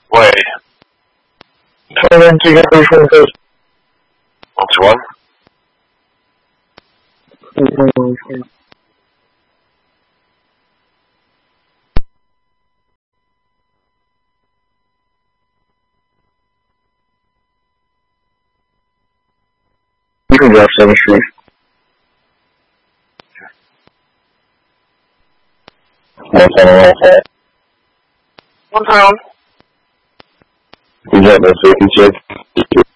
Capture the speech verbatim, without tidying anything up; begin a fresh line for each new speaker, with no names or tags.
喂，
突然之间被说的，
往左。
嗯嗯嗯。比较绅士。我可能我
我操！
比较的是一些。